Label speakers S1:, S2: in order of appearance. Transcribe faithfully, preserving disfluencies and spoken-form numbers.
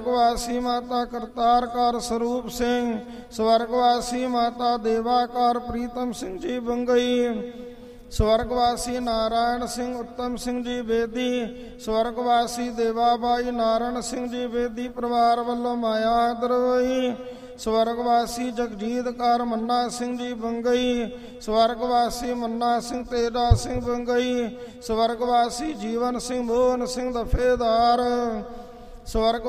S1: ਸਵਰਗਵਾਸੀ ਮਾਤਾ ਕਰਤਾਰ ਕੌਰ ਸਰੂਪ ਸਿੰਘ, ਸਵਰਗਵਾਸੀ ਮਾਤਾ ਦੇਵਾ ਕੌਰ ਪ੍ਰੀਤਮ ਸਿੰਘ ਜੀ ਬੰਗਈ, ਸਵਰਗਵਾਸੀ ਨਾਰਾਇਣ ਸਿੰਘ ਉੱਤਮ ਸਿੰਘ ਜੀ ਬੇਦੀ, ਸਵਰਗਵਾਸੀ ਦੇਵਾਬਾਈ ਨਾਰਾਇਣ ਸਿੰਘ ਜੀ ਬੇਦੀ ਪਰਿਵਾਰ ਵੱਲੋਂ ਮਾਇਆ ਦਰਵਈ, ਸਵਰਗਵਾਸੀ ਜਗਜੀਤ ਕੌਰ ਮੰਨਾ ਸਿੰਘ ਜੀ ਬੰਗਈ, ਸਵਰਗਵਾਸੀ ਮੰਨਾ ਸਿੰਘ ਤੇਜਾ ਸਿੰਘ ਬੰਗਈ, ਸਵਰਗਵਾਸੀ ਜੀਵਨ ਸਿੰਘ ਮੋਹਨ ਸਿੰਘ ਦਫੇਦਾਰ, ਸਵਰਗ